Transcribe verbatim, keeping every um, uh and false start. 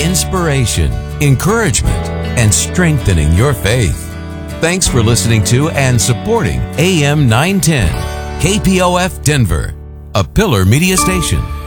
inspiration, encouragement, and strengthening your faith. Thanks for listening to and supporting A M nine ten, K P O F Denver, a Pillar Media Station.